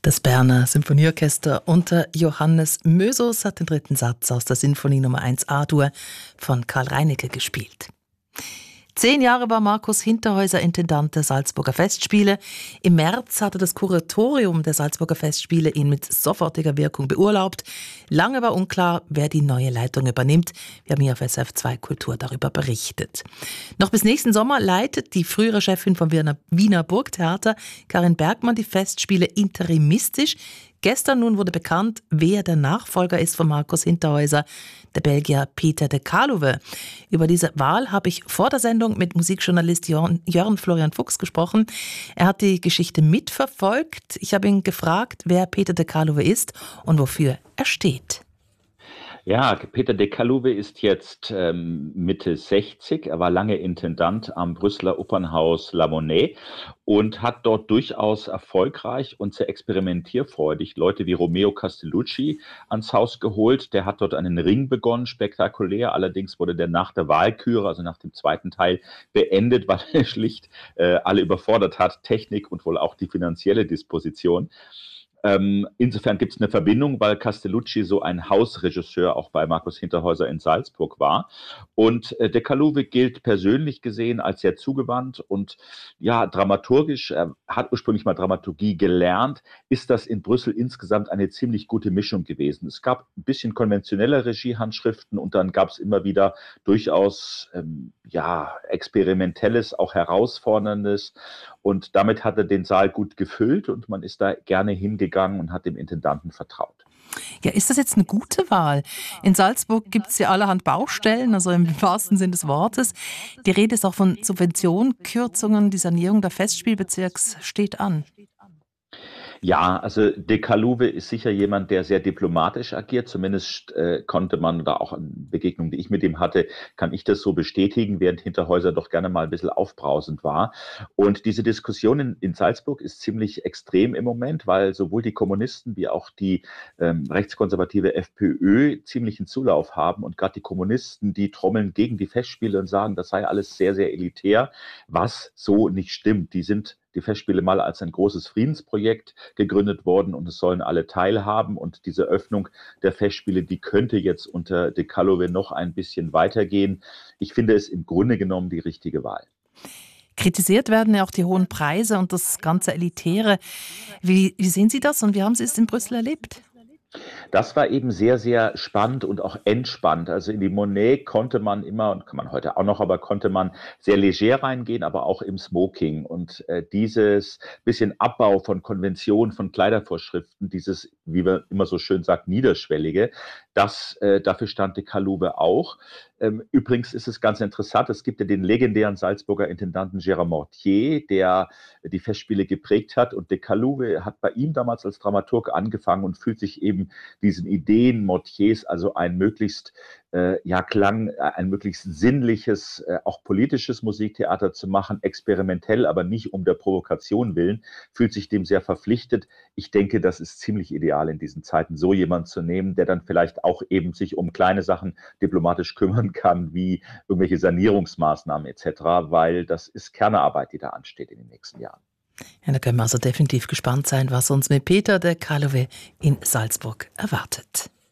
Das Berner Symphonieorchester unter Johannes Mösos hat den dritten Satz aus der Sinfonie Nummer 1 A-Dur von Karl Reinecke gespielt. 10 Jahre war Markus Hinterhäuser Intendant der Salzburger Festspiele. Im März hatte das Kuratorium der Salzburger Festspiele ihn mit sofortiger Wirkung beurlaubt. Lange war unklar, wer die neue Leitung übernimmt. Wir haben hier auf SF2 Kultur darüber berichtet. Noch bis nächsten Sommer leitet die frühere Chefin vom Wiener Burgtheater, Karin Bergmann, die Festspiele interimistisch. Gestern nun wurde bekannt, wer der Nachfolger ist von Markus Hinterhäuser, der Belgier Peter de Caluwe. Über diese Wahl habe ich vor der Sendung mit Musikjournalist Jörn Florian Fuchs gesprochen. Er hat die Geschichte mitverfolgt. Ich habe ihn gefragt, wer Peter de Caluwe ist und wofür er steht. Ja, Peter de Caluwe ist jetzt Mitte 60. Er war lange Intendant am Brüsseler Opernhaus La Monnaie und hat dort durchaus erfolgreich und sehr experimentierfreudig Leute wie Romeo Castellucci ans Haus geholt. Der hat dort einen Ring begonnen, spektakulär. Allerdings wurde der nach der Wahlküre, also nach dem zweiten Teil, beendet, weil er schlicht alle überfordert hat, Technik und wohl auch die finanzielle Disposition. Insofern gibt es eine Verbindung, weil Castellucci so ein Hausregisseur auch bei Markus Hinterhäuser in Salzburg war. Und de Caluwe gilt persönlich gesehen als sehr zugewandt und ja, dramaturgisch, er hat ursprünglich mal Dramaturgie gelernt, ist das in Brüssel insgesamt eine ziemlich gute Mischung gewesen. Es gab ein bisschen konventionelle Regiehandschriften und dann gab es immer wieder durchaus experimentelles, auch herausforderndes. Und damit hat er den Saal gut gefüllt und man ist da gerne hingegangen und hat dem Intendanten vertraut. Ja, ist das jetzt eine gute Wahl? In Salzburg gibt es ja allerhand Baustellen, also im wahrsten Sinn des Wortes. Die Rede ist auch von Subventionen, Kürzungen, die Sanierung der Festspielbezirks steht an. Ja, also de Caluwe ist sicher jemand, der sehr diplomatisch agiert. Zumindest konnte man, oder auch an Begegnungen, die ich mit ihm hatte, kann ich das so bestätigen, während Hinterhäuser doch gerne mal ein bisschen aufbrausend war. Und diese Diskussion in Salzburg ist ziemlich extrem im Moment, weil sowohl die Kommunisten wie auch die rechtskonservative FPÖ ziemlichen Zulauf haben. Und gerade die Kommunisten, die trommeln gegen die Festspiele und sagen, das sei alles sehr, sehr elitär, was so nicht stimmt. Die Festspiele mal als ein großes Friedensprojekt gegründet worden und es sollen alle teilhaben. Und diese Öffnung der Festspiele, die könnte jetzt unter de Caluwe noch ein bisschen weitergehen. Ich finde es im Grunde genommen die richtige Wahl. Kritisiert werden ja auch die hohen Preise und das ganze Elitäre. Wie sehen Sie das und wie haben Sie es in Brüssel erlebt? Das war eben sehr, sehr spannend und auch entspannt. Also in die Monet konnte man immer, und kann man heute auch noch, aber konnte man sehr leger reingehen, aber auch im Smoking. Und dieses bisschen Abbau von Konventionen, von Kleidervorschriften, dieses, wie man immer so schön sagt, Niederschwellige, dafür stand de Caluwe auch. Übrigens ist es ganz interessant, es gibt ja den legendären Salzburger Intendanten Gérard Mortier, der die Festspiele geprägt hat. Und de Caluwe hat bei ihm damals als Dramaturg angefangen und fühlt sich eben diesen Ideen Mortiers, also ein möglichst ein möglichst sinnliches, auch politisches Musiktheater zu machen, experimentell, aber nicht um der Provokation willen, fühlt sich dem sehr verpflichtet. Ich denke, das ist ziemlich ideal in diesen Zeiten, so jemanden zu nehmen, der dann vielleicht auch eben sich um kleine Sachen diplomatisch kümmern kann, wie irgendwelche Sanierungsmaßnahmen etc., weil das ist Kernarbeit, die da ansteht in den nächsten Jahren. Ja, da können wir also definitiv gespannt sein, was uns mit Peter de Caluwe in Salzburg erwartet.